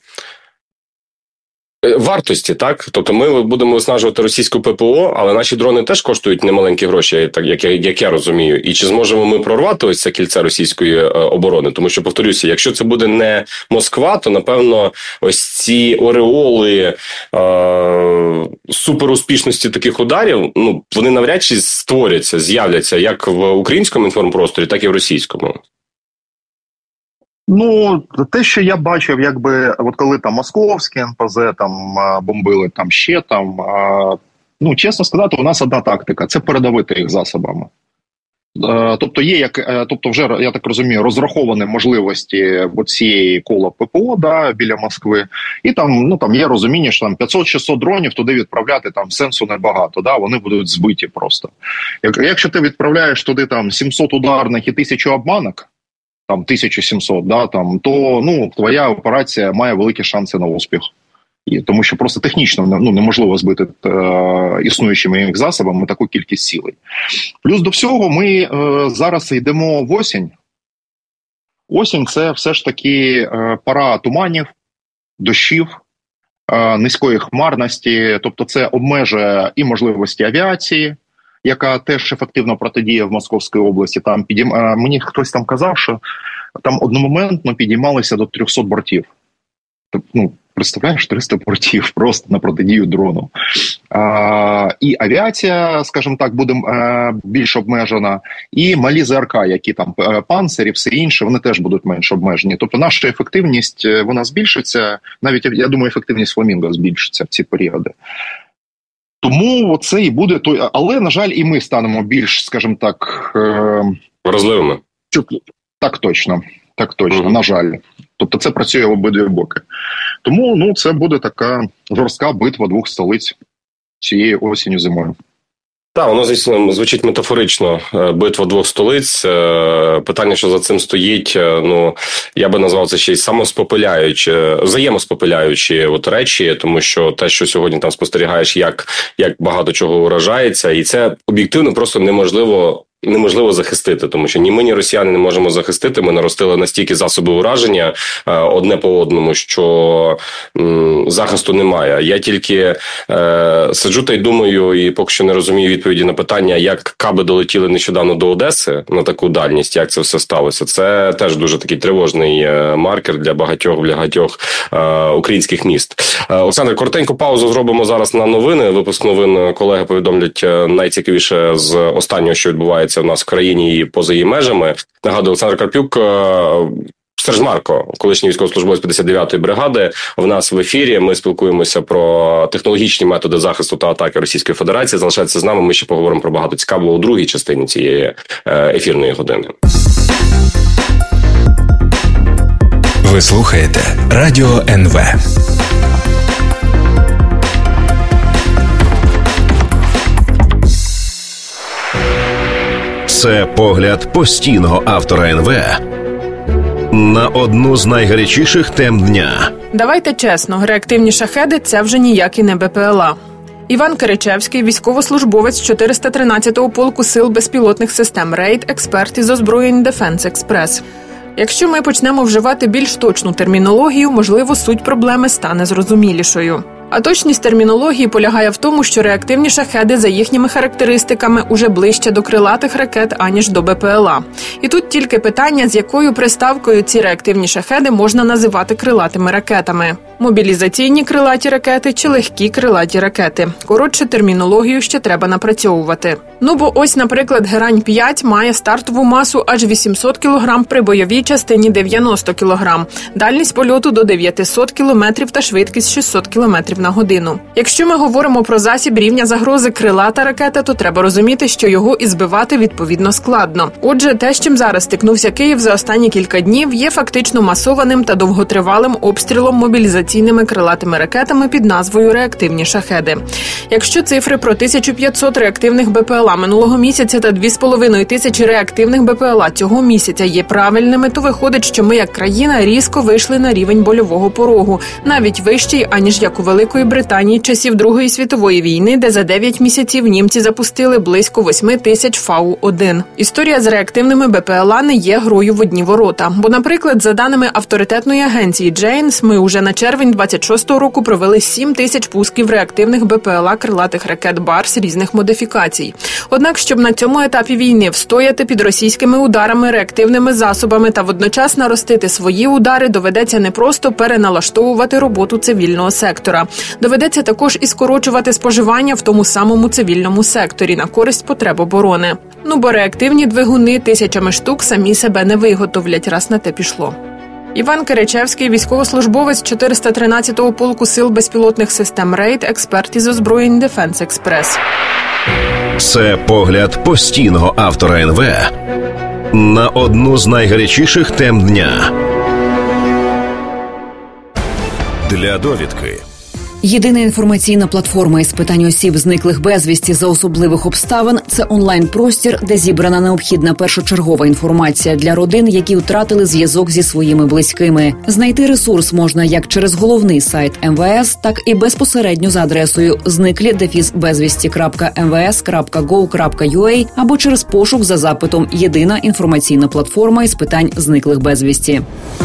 вартості, так? Тобто ми будемо виснажувати російську ППО, але наші дрони теж коштують немаленькі гроші, так як я, як я розумію. І чи зможемо ми прорвати ось це кільце російської е, оборони? Тому що, повторюся, якщо це буде не Москва, то, напевно, ось ці ореоли е, суперуспішності таких ударів, ну, вони навряд чи створяться, з'являться як в українському інформпросторі, так і в російському. Ну, те, що я бачив, якби, от коли там московські ен пе зет там бомбили, там ще там, ну, чесно сказати, у нас одна тактика – це передавити їх засобами. Тобто є, як, тобто вже, я так розумію, розраховані можливості цієї кола ППО, да, біля Москви, і там, ну, там є розуміння, що там п'ятсот-шістсот дронів туди відправляти там сенсу небагато, да, вони будуть збиті просто. Як, якщо ти відправляєш туди там сімсот ударних і тисячу обманок, там тисяча сімсот, да, там, то, ну, твоя операція має великі шанси на успіх. І, тому що просто технічно, ну, неможливо збити е, існуючими їх засобами таку кількість цілей. Плюс до всього ми е, зараз йдемо в осінь. Осінь – це все ж таки е, пора туманів, дощів, е, низької хмарності, тобто це обмежує і можливості авіації, яка теж ефективно протидіє в Московській області. Там підійм... Мені хтось там казав, що там одномоментно підіймалися до трьохсот бортів. Тобто, ну, представляєш, триста бортів просто на протидію дрону. А, і авіація, скажімо так, буде а, більш обмежена, і малі ЗРК, які там панцирі, все інше, вони теж будуть менш обмежені. Тобто наша ефективність, вона збільшиться, навіть, я думаю, ефективність фламінго збільшиться в ці періоди. Тому це і буде той, але, на жаль, і ми станемо більш, скажімо так, е... вразливими. Так точно, так точно, mm-hmm. на жаль. Тобто це працює в обидві боки. Тому, ну, це буде така жорстка битва двох столиць цієї осінню зимою. Так, воно, звісно, звучить метафорично, битва двох столиць. Питання, що за цим стоїть, ну, я би назвав це ще й самоспопиляючи, взаємоспопиляючі от речі, тому що те, що сьогодні там спостерігаєш, як, як багато чого уражається, і це об'єктивно просто неможливо неможливо захистити, тому що ні ми, ні росіяни не можемо захистити. Ми наростили настільки засоби ураження е, одне по одному, що м, захисту немає. Я тільки е, сиджу та й думаю, і поки що не розумію відповіді на питання, як каби долетіли нещодавно до Одеси на таку дальність, як це все сталося. Це теж дуже такий тривожний е, маркер для багатьох, для багатьох е, українських міст. Е, Олександр, коротеньку паузу зробимо зараз на новини. Випуск новин колеги повідомлять найцікавіше з останнього, що відбувається у нас в країні і поза її межами. Нагадую, Олександр Карпюк Серж Марко, колишній військовослужбовець п'ятдесят дев'ятої бригади, в нас в ефірі. Ми спілкуємося про технологічні методи захисту та атаки Російської Федерації. Залишайтеся з нами, ми ще поговоримо про багато цікавого у другій частині цієї ефірної години. Ви слухаєте Радіо ен ве. Це погляд постійного автора ен ве на одну з найгарячіших тем дня. Давайте чесно, реактивні шахеди – це вже ніякі не БПЛА. Іван Киричевський, військовослужбовець чотириста тринадцятого полку сил безпілотних систем «Рейд», експерт із озброєнь «Дефенс Експрес». Якщо ми почнемо вживати більш точну термінологію, можливо, суть проблеми стане зрозумілішою. А точність термінології полягає в тому, що реактивні шахеди за їхніми характеристиками уже ближче до крилатих ракет, аніж до БПЛА. І тут тільки питання, з якою приставкою ці реактивні шахеди можна називати крилатими ракетами. Мобілізаційні крилаті ракети чи легкі крилаті ракети. Коротше, термінологію ще треба напрацьовувати. Ну бо ось, наприклад, Герань п'ять має стартову масу аж вісімсот кілограм при бойовій частині дев'яносто кілограм, дальність польоту до дев'ятсот кілометрів та швидкість шістсот кілометрів на годину. Якщо ми говоримо про засіб рівня загрози крилата ракета, то треба розуміти, що його і збивати відповідно складно. Отже, те, з чим зараз стикнувся Київ за останні кілька днів, є фактично масованим та довготривалим обстрілом мобілізаційними крилатими ракетами під назвою «реактивні шахеди». Якщо цифри про тисячу п'ятсот реактивних БПЛА минулого місяця та дві з половиною тисячі реактивних БПЛА цього місяця є правильними, то виходить, що ми як країна різко вийшли на рівень больового порогу, навіть вищий, аніж як у Великої Британії часів Другої світової війни, де за дев'ять місяців німці запустили близько восьми тисяч фау один. Історія з реактивними БПЛА не є грою в одні ворота. Бо, наприклад, за даними авторитетної агенції Джейнс, ми уже на червень двадцять шостого року провели сім тисяч пусків реактивних БПЛА крилатих ракет «Барс» різних модифікацій. Однак, щоб на цьому етапі війни встояти під російськими ударами реактивними засобами та водночас наростити свої удари, доведеться не просто переналаштовувати роботу цивільного сектора. Доведеться також і скорочувати споживання в тому самому цивільному секторі на користь потреб оборони. Ну, бо реактивні двигуни тисячами штук самі себе не виготовлять, раз на те пішло. Іван Киричевський, військовослужбовець чотириста тринадцятого полку сил безпілотних систем «Рейд», експерт із озброєнь «Дефенс Експрес». Це погляд постійного автора ен ве на одну з найгарячіших тем дня. Для довідки. Єдина інформаційна платформа із питань осіб, зниклих безвісті за особливих обставин – це онлайн-простір, де зібрана необхідна першочергова інформація для родин, які втратили зв'язок зі своїми близькими. Знайти ресурс можна як через головний сайт ем ве ес, так і безпосередньо за адресою зниклі дефіс безвісті крапка ем ве ес крапка гов крапка ю а або через пошук за запитом «Єдина інформаційна платформа із питань зниклих безвісті».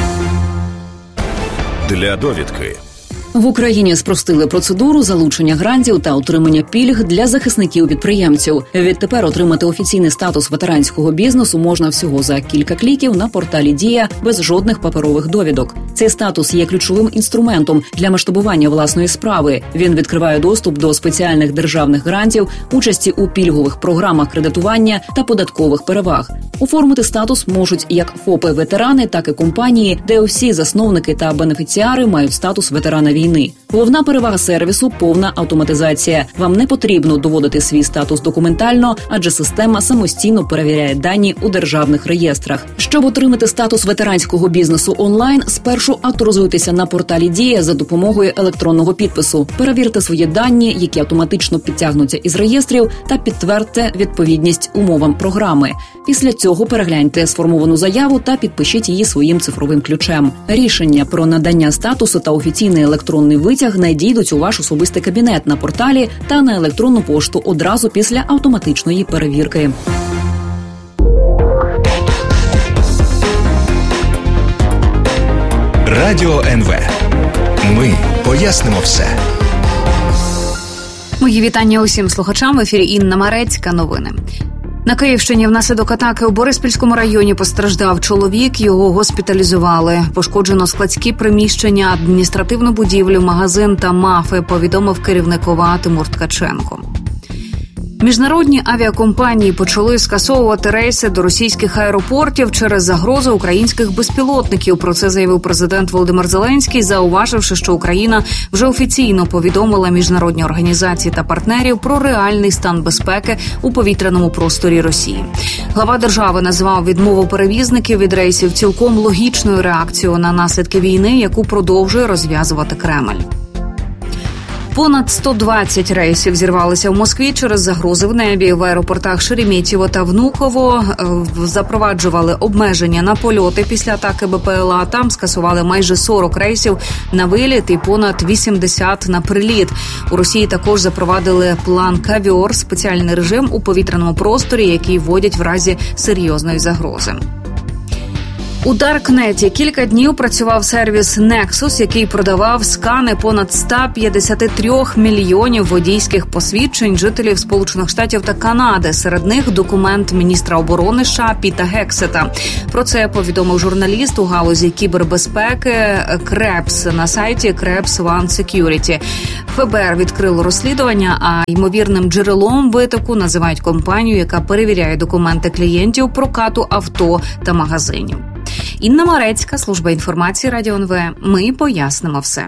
Для довідки. В Україні спростили процедуру залучення грантів та отримання пільг для захисників-підприємців. Відтепер отримати офіційний статус ветеранського бізнесу можна всього за кілька кліків на порталі «Дія» без жодних паперових довідок. Цей статус є ключовим інструментом для масштабування власної справи. Він відкриває доступ до спеціальних державних грантів, участі у пільгових програмах кредитування та податкових переваг. Оформити статус можуть як ФОПи-ветерани, так і компанії, де усі засновники та бенефіціари мають статус ветерана війни. Головна перевага сервісу – повна автоматизація. Вам не потрібно доводити свій статус документально, адже система самостійно перевіряє дані у державних реєстрах. Щоб отримати статус ветеранського бізнесу онлайн, спершу авторизуйтеся на порталі «Дія» за допомогою електронного підпису. Перевірте свої дані, які автоматично підтягнуться із реєстрів, та підтвердьте відповідність умовам програми. Після цього перегляньте сформовану заяву та підпишіть її своїм цифровим ключем. Рішення про надання статусу та офіційний електронний витяг надійдуть у ваш особистий кабінет на порталі та на електронну пошту одразу після автоматичної перевірки. Радіо ен ве. Ми пояснимо все. Мої вітання усім слухачам. В ефірі Інна Марецька. Новини. На Київщині внаслідок атаки у Бориспільському районі постраждав чоловік, його госпіталізували. Пошкоджено складські приміщення, адміністративну будівлю, магазин та мафи, повідомив керівник ОВА Тимур Ткаченко. Міжнародні авіакомпанії почали скасовувати рейси до російських аеропортів через загрозу українських безпілотників. Про це заявив президент Володимир Зеленський, зауваживши, що Україна вже офіційно повідомила міжнародні організації та партнерів про реальний стан безпеки у повітряному просторі Росії. Глава держави назвав відмову перевізників від рейсів цілком логічною реакцією на наслідки війни, яку продовжує розв'язувати Кремль. Понад сто двадцять рейсів зірвалися в Москві через загрози в небі. В аеропортах Шереметьєво та Внуково запроваджували обмеження на польоти після атаки БПЛА. Там скасували майже сорок рейсів на виліт і понад вісімдесят на приліт. У Росії також запровадили план «Кавьор» – спеціальний режим у повітряному просторі, який вводять в разі серйозної загрози. У Даркнеті кілька днів працював сервіс Nexus, який продавав скани понад сто п'ятдесят три мільйонів водійських посвідчень жителів Сполучених Штатів та Канади. Серед них документ міністра оборони США Піта Гексета. Про це повідомив журналіст у галузі кібербезпеки Крепс на сайті Крепс One Security. ФБР відкрило розслідування, а ймовірним джерелом витоку називають компанію, яка перевіряє документи клієнтів прокату авто та магазинів. Інна Марецька, служба інформації Радіо ен ве. Ми пояснимо все.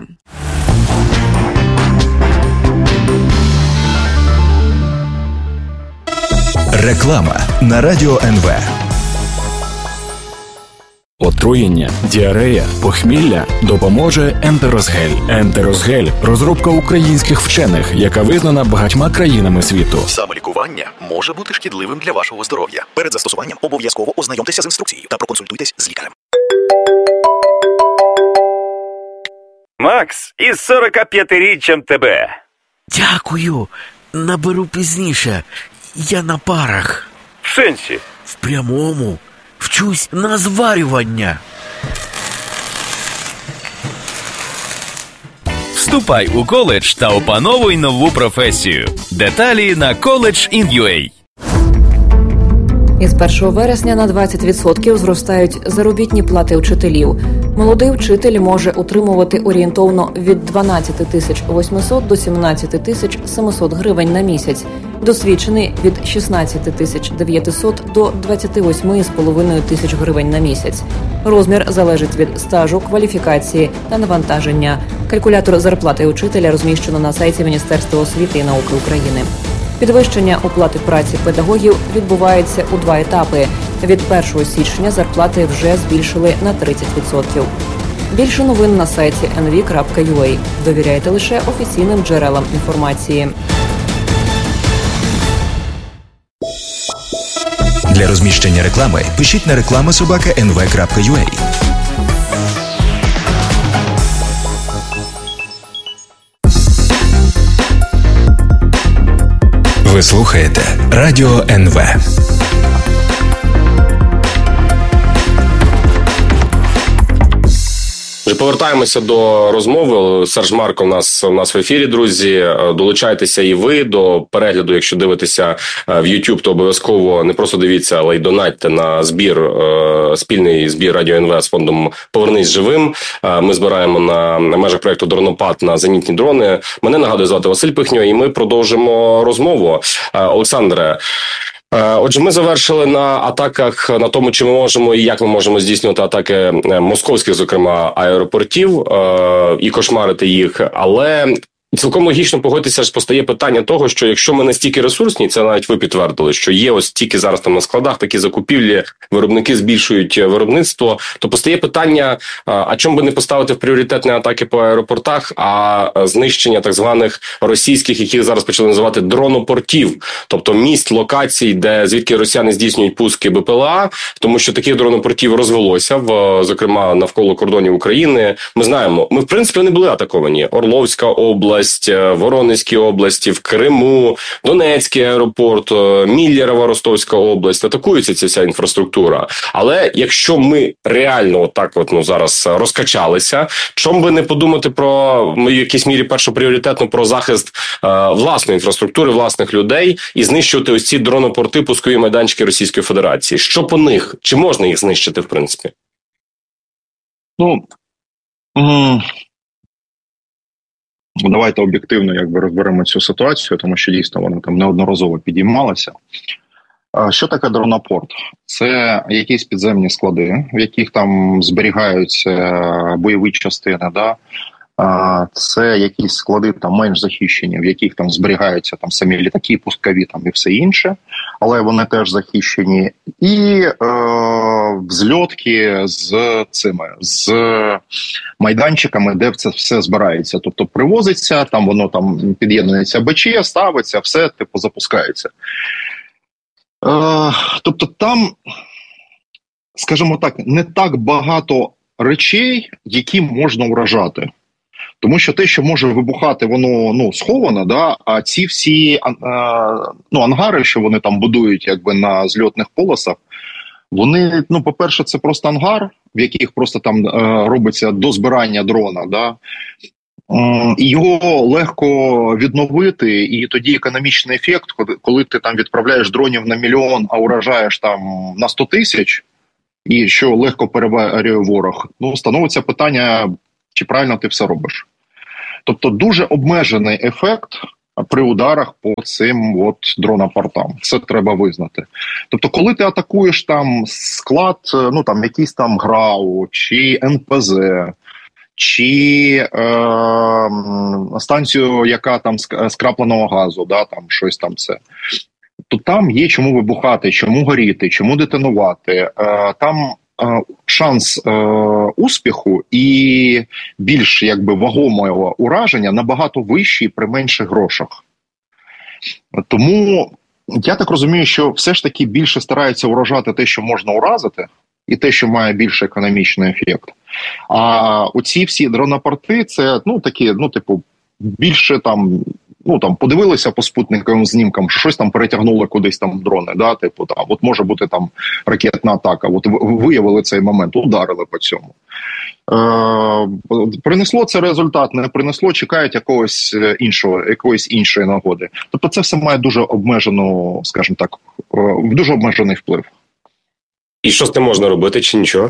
Реклама на Радіо ен ве. Отруєння, діарея, похмілля допоможе Ентерозгель. Ентерозгель – розробка українських вчених, яка визнана багатьма країнами світу. Самолікування може бути шкідливим для вашого здоров'я. Перед застосуванням обов'язково ознайомтеся з інструкцією та проконсультуйтесь з лікарем. Макс, із сорокап'ятиріччям тебе. Дякую. Наберу пізніше. Я на парах. В сенсі? В прямому. Вчусь на зварювання. Вступай у коледж та опановуй нову професію. Деталі на коледж точка ін ю ей. Із першого вересня на двадцять відсотків зростають заробітні плати вчителів. Молодий вчитель може отримувати орієнтовно від дванадцять тисяч вісімсот до сімнадцять тисяч сімсот гривень на місяць. Досвідчений – від шістнадцять тисяч дев'ятсот до двадцять вісім з половиною тисяч гривень на місяць. Розмір залежить від стажу, кваліфікації та навантаження. Калькулятор зарплати учителя розміщено на сайті Міністерства освіти і науки України. Підвищення оплати праці педагогів відбувається у два етапи. Від першого січня зарплати вже збільшили на тридцять відсотків. Більше новин на сайті ен ві крапка ю ей. Довіряйте лише офіційним джерелам інформації. Для розміщення реклами пишіть на реклама собака ен ве крапка ю ей. Ви слухаєте Радіо ен ве. Вже повертаємося до розмови. Серж Марко у нас, у нас в ефірі, друзі. Долучайтеся і ви до перегляду. Якщо дивитеся в YouTube, то обов'язково не просто дивіться, але й донатьте на збір, спільний збір Радіо ен ве з фондом «Повернись живим». Ми збираємо на межах проєкту «Дронопад» на зенітні дрони. Мене, нагадую, звати Василь Пихньо, і ми продовжимо розмову. Олександре, отже, ми завершили на атаках, на тому, чи ми можемо і як ми можемо здійснювати атаки московських, зокрема, аеропортів і кошмарити їх, але цілком логічно погодитися, що постає питання того, що якщо ми настільки ресурсні, це навіть ви підтвердили, що є ось тільки зараз там на складах такі закупівлі, виробники збільшують виробництво, то постає питання, а чому би не поставити в пріоритет не атаки по аеропортах, а знищення так званих російських, яких зараз почали називати дронопортів, тобто місць, локацій, де звідки росіяни здійснюють пуски БПЛА, тому що таких дронопортів розвелося, в, зокрема, навколо кордонів України. Ми знаємо, ми в принципі не були атаковані. Орловська область, Воронезькій області, в Криму, Донецький аеропорт, Міллєрова, Ростовська область, атакується ця вся інфраструктура. Але якщо ми реально отак от, ну, зараз розкачалися, чому би не подумати про, в якійсь мірі, першопріоритетно про захист е, власної інфраструктури, власних людей і знищувати ось ці дронопорти, пускові майданчики Російської Федерації? Що по них? Чи можна їх знищити, в принципі? Ну, м- давайте об'єктивно якби розберемо цю ситуацію, тому що дійсно вона там неодноразово підіймалася. Що таке дронопорт? Це якісь підземні склади, в яких там зберігаються бойові частини, да? Це якісь склади там менш захищені, в яких там зберігаються там самі літаки, пускові там і все інше, але вони теж захищені. І е, взльотки з цими, з майданчиками, де це все збирається. Тобто привозиться, там воно там під'єднується БЧ, ставиться, все типу запускається. Е, тобто там, скажімо так, не так багато речей, які можна вражати. Тому що те, що може вибухати, воно ну сховано, да, а ці всі а, ну, ангари, що вони там будують якби на зльотних полосах, вони, ну, по-перше, це просто ангар, в яких просто там е, робиться дозбирання дрона, да, е, і його легко відновити, і тоді економічний ефект, коли ти там відправляєш дронів на мільйон, а уражаєш там на сто тисяч, і що легко переварює ворог, ну, становиться питання, чи правильно ти все робиш. Тобто дуже обмежений ефект при ударах по цим от дронопортам. Це треба визнати. Тобто, коли ти атакуєш там склад, ну там якийсь там ГРАУ, чи ен пе зет, чи е, станцію, яка там з крапленого газу, да, там щось там це, то там є чому вибухати, чому горіти, чому детонувати. Е, там шанс е, успіху і більш якби вагомого ураження набагато вищий при менших грошах. Тому я так розумію, що все ж таки більше стараються уражати те, що можна уразити, і те, що має більше економічний ефект. А оці всі дронопорти, це, ну, такі, ну, типу, більше там, ну, там, подивилися по спутниковим знімкам, що щось там перетягнули кудись там дрони, да, типу, там, от може бути там ракетна атака, от виявили цей момент, ударили по цьому. Е, принесло це результат, не принесло, чекають якогось іншого, якоїсь іншої нагоди. Тобто це все має дуже обмежену, скажімо так, дуже обмежений вплив. І що з тим можна робити, чи нічого?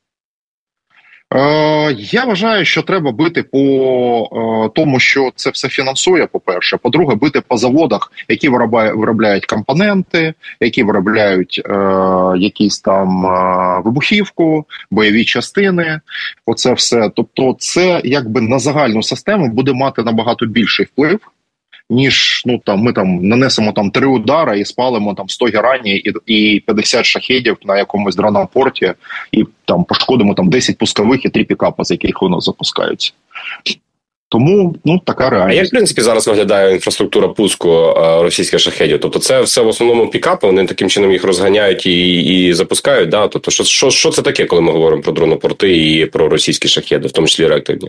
Е, я вважаю, що треба бити по е, тому, що це все фінансує, по-перше. По-друге, бити по заводах, які виробляють, виробляють компоненти, які виробляють е, якісь там е, вибухівку, бойові частини. Оце все. Тобто це якби на загальну систему буде мати набагато більший вплив, ніж, ну, там, ми там нанесемо там три удари і спалимо там сто гераній і, і п'ятдесят шахедів на якомусь дронопорті, і там пошкодимо там десять пускових і три пікапи, з яких воно запускаються. Тому, ну, така реальність. А як, в принципі, зараз виглядає інфраструктура пуску е, російських шахедів? Тобто це все в основному пікапи, вони таким чином їх розганяють і, і запускають, да? Тобто що, що, що це таке, коли ми говоримо про дронопорти і про російські шахеди, в тому числі реактивні?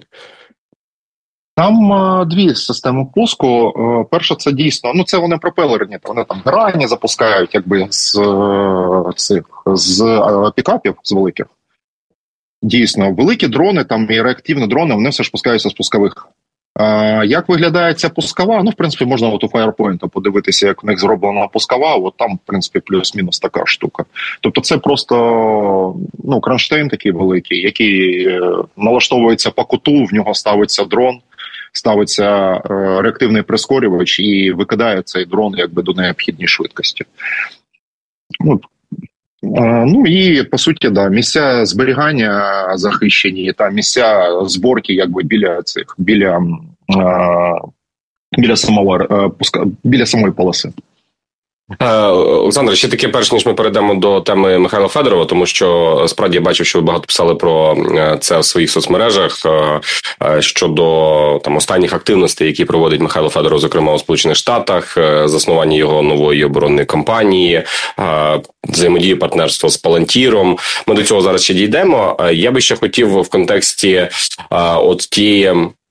Там е, дві системи пуску. Е, перша, це дійсно, ну це вони пропелерні, вони там грані запускають, якби з е, цих з е, пікапів, з великих. Дійсно, великі дрони, там і реактивні дрони, вони все ж пускаються з пускових. Е, як виглядає ця пускова? Ну, в принципі, можна от у Firepoint подивитися, як в них зроблена пускова, от там, в принципі, плюс-мінус така штука. Тобто це просто, ну, кронштейн такий великий, який е, налаштовується по куту, в нього ставиться дрон, ставиться е, реактивний прискорювач і викидає цей дрон якби до необхідної швидкості. Ну, е, ну і, по суті, да, місця зберігання захищені, та місця зборки якби біля цих, біля, е, біля, самого, е, пуска, біля самої полоси. Олександр, ще таке, перш ніж ми перейдемо до теми Михайла Федорова, тому що справді я бачив, що ви багато писали про це в своїх соцмережах щодо там останніх активностей, які проводить Михайло Федоров, зокрема у Сполучених Штатах, заснування його нової оборонної кампанії, взаємодії, партнерство з Палантіром. Ми до цього зараз ще дійдемо. Я би ще хотів в контексті от тієї